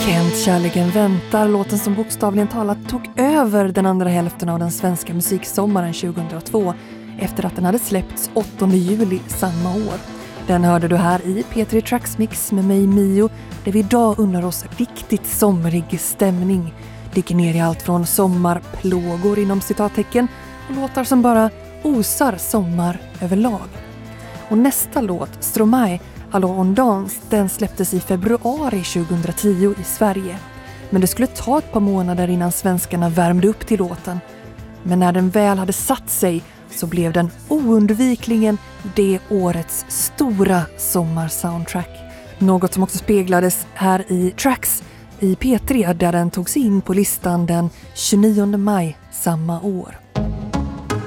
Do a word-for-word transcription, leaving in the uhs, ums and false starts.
Kent, kärleken väntar, låten som bokstavligen talat tog över den andra hälften av den svenska musiksommaren tjugohundratvå efter att den hade släppts åttonde juli samma år. Den hörde du här i P tre Tracks Mix med mig Mio, där vi idag unnar oss riktigt somrig stämning. Dyker ner i allt från sommarplågor inom citattecken och låtar som bara osar sommar överlag. Och nästa låt, Stromae, Allons on danse, den släpptes i februari tjugohundratio i Sverige. Men det skulle ta ett par månader innan svenskarna värmde upp till låten. Men när den väl hade satt sig så blev den oundvikligen det årets stora sommarsoundtrack. Något som också speglades här i Tracks i P tre, där den togs in på listan den tjugonionde maj samma år.